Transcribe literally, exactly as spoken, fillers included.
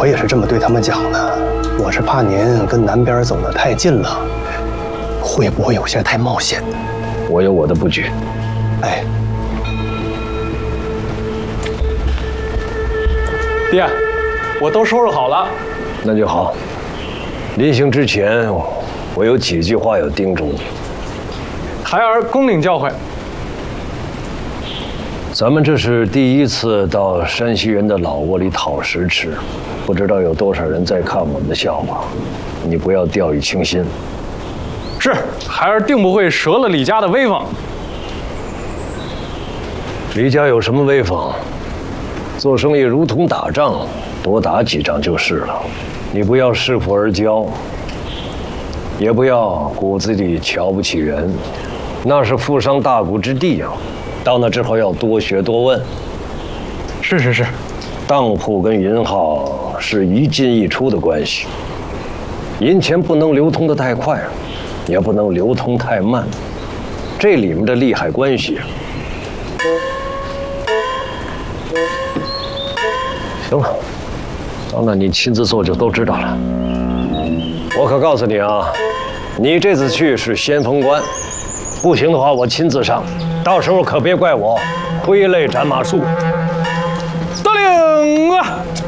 我也是这么对他们讲的，我是怕您跟南边走得太近了，会不会有些太冒险？ 我有我的布局。 哎， 爹，我都收拾好了。 那就好。临行之前，我有几句话要叮嘱你。 孩儿恭领教诲。 咱们这是第一次到山西人的老窝里讨食吃，不知道有多少人在看我们的笑话，你不要掉以轻心。 是，孩儿定不会折了李家的威风。 李家有什么威风？做生意如同打仗，多打几仗就是了。你不要恃富而骄，也不要骨子里瞧不起人，那是富商大贾之地啊。到那之后要多学多问。 是是是， 当铺跟银号是一进一出的关系，银钱不能流通得太快，也不能流通太慢，这里面的利害关系。行了，到那你亲自做就都知道了。我可告诉你啊，你这次去是先锋官，不行的话我亲自上。到时候可别怪我挥泪斩马谡。 得令啊！